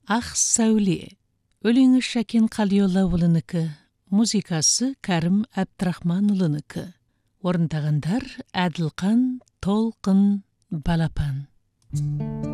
Ақ сәуле. Өлеңі Шәкен Қалиоллаұлынікі, музыкасы Кәрім Әбдірахманұлынікі. Орындағандар Әділқан, Толқын, Балапан.